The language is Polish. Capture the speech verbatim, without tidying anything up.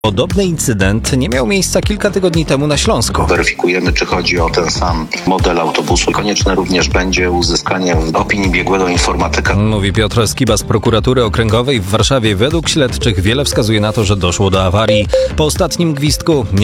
Podobny incydent nie miał miejsca kilka tygodni temu na Śląsku. Weryfikujemy, czy chodzi o ten sam model autobusu. Konieczne również będzie uzyskanie opinii biegłego informatyka. Mówi Piotr Skiba z prokuratury okręgowej w Warszawie. Według śledczych wiele wskazuje na to, że doszło do awarii. Po ostatnim gwizdku